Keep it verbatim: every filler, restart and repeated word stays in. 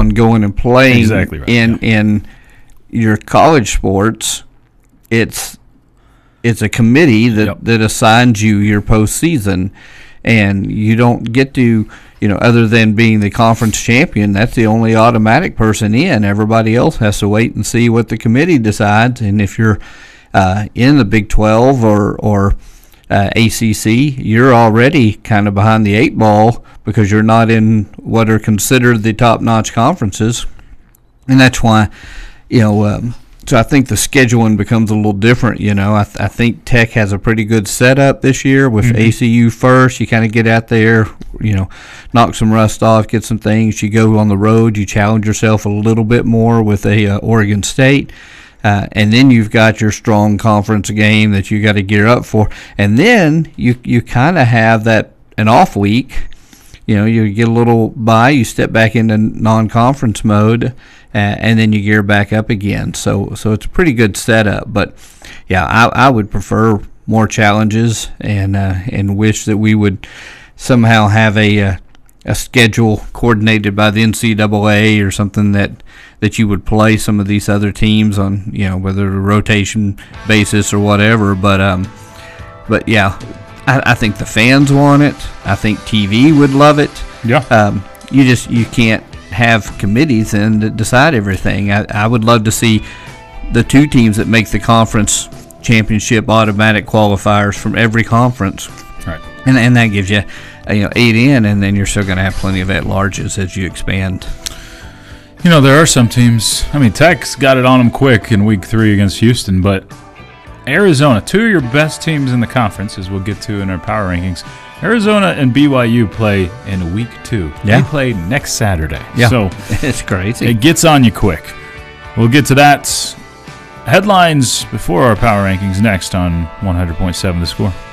on going and playing. Exactly right. In yeah. in your college sports, it's it's a committee that, yep. that assigns you your postseason, and you don't get to, you know, other than being the conference champion, that's the only automatic person in. Everybody else has to wait and see what the committee decides, and if you're uh, in the Big twelve or or uh, A C C, you're already kind of behind the eight ball because you're not in what are considered the top-notch conferences, and that's why, you know, um, so I think the scheduling becomes a little different. You know, I, th- I think Tech has a pretty good setup this year with mm-hmm. A C U first. You kind of get out there, you know, knock some rust off, get some things. You go on the road, you challenge yourself a little bit more with a uh, Oregon State. Uh, and then you've got your strong conference game that you got to gear up for. And then you you kind of have that an off week. You know, you get a little bye, you step back into non-conference mode, uh, and then you gear back up again. So so it's a pretty good setup. But, yeah, I, I would prefer more challenges and uh, and wish that we would somehow have a uh, a schedule coordinated by the N C double A or something that that you would play some of these other teams on, you know, whether a rotation basis or whatever. But um, but yeah, I, I think the fans want it. I think T V would love it. Yeah. Um, you just you can't have committees and that decide everything. I, I would love to see the two teams that make the conference championship automatic qualifiers from every conference. Right. And and that gives you, you know, eight in, and then you're still going to have plenty of at-larges as you expand. You know, there are some teams. I mean, Tech's got it on them quick in week three against Houston, but Arizona, two of your best teams in the conference, as we'll get to in our power rankings. Arizona and B Y U play in week two. Yeah. They play next Saturday. Yeah. So it's crazy. It gets on you quick. We'll get to that. Headlines before our power rankings next on one hundred point seven The Score.